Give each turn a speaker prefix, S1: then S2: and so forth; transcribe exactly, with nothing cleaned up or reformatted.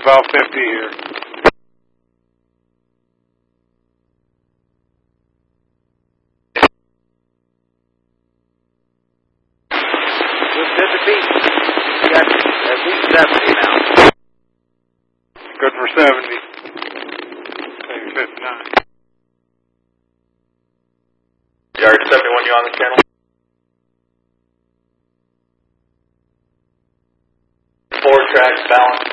S1: about fifty here.
S2: Good to beat. You got at least seventy now.
S1: Good for seventy. Maybe fifty-nine.
S3: Yard seventy-one, you on the channel? Four tracks, balance.